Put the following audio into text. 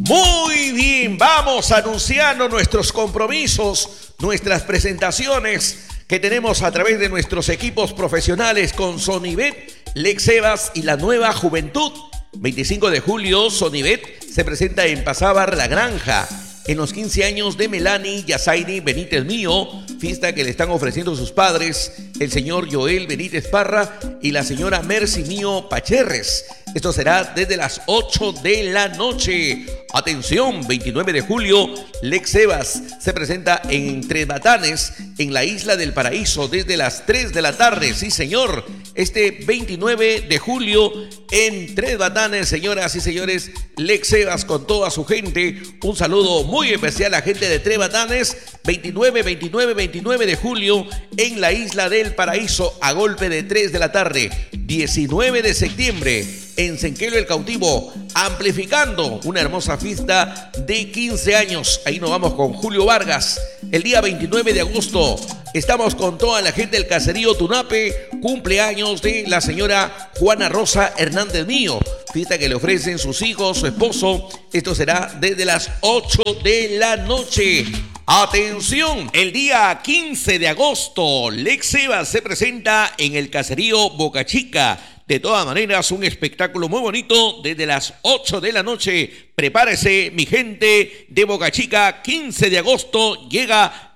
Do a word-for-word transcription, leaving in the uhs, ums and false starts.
Muy bien, vamos anunciando nuestros compromisos, nuestras presentaciones que tenemos a través de nuestros equipos profesionales con Sonibet, Lex Evas y la nueva juventud. veinticinco de julio, Sonibet se presenta en Pasábar La Granja, en los quince años de Melanie Yazaini Benítez Mío, fiesta que le están ofreciendo sus padres, el señor Joel Benítez Parra y la señora Mercy Mío Pacherres. Esto será desde las ocho de la noche. Atención, veintinueve de julio, Lex Evas se presenta en Tres Batanes, en la Isla del Paraíso, desde las tres de la tarde. Sí, señor, este veintinueve de julio en Tres Batanes, señoras y señores, Lex Evas con toda su gente. Un saludo muy especial a la gente de Tres Batanes. veintinueve, veintinueve, veintinueve de julio en la Isla del Paraíso, a golpe de tres de la tarde. diecinueve de septiembre en Senquelo el Cautivo, amplificando una hermosa fiesta de quince años. Ahí nos vamos con Julio Vargas. El día veintinueve de agosto estamos con toda la gente del caserío Tunape, cumpleaños de la señora Juana Rosa Hernández Mío, fiesta que le ofrecen sus hijos, su esposo. Esto será desde las ocho de la noche. Atención, el día quince de agosto, Lex Evas se presenta en el caserío Boca Chica. De todas maneras, un espectáculo muy bonito desde las ocho de la noche. Prepárese, mi gente de Boca Chica, quince de agosto llega